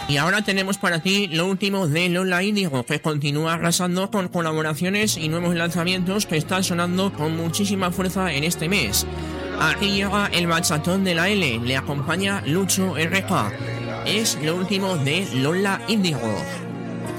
Y ahora tenemos para ti lo último de Lola Índigo, que continúa arrasando con colaboraciones y nuevos lanzamientos que están sonando con muchísima fuerza en este mes. Aquí llega el bachatón de la L, le acompaña Lucho RK. Es lo último de Lola Índigo.